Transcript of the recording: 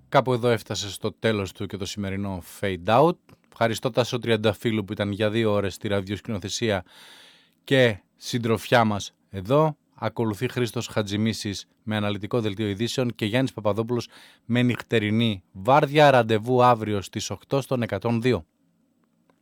Κάπου εδώ έφτασε στο τέλος του και το σημερινό Fade Out. Ευχαριστώ Τάσο Τριανταφύλου που ήταν για 2 ώρες στη ραδιοσκηνοθεσία και συντροφιά μας εδώ. Ακολουθεί Χρήστος Χατζημίσης με αναλυτικό δελτίο ειδήσεων και Γιάννης Παπαδόπουλος με νυχτερινή βάρδια. Ραντεβού αύριο στις 8 στον 102.